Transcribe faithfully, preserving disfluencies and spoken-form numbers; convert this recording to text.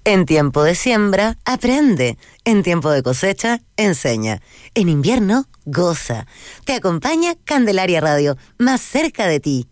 En tiempo de siembra, aprende. En tiempo de cosecha, enseña. En invierno, goza. Te acompaña Candelaria Radio, más cerca de ti.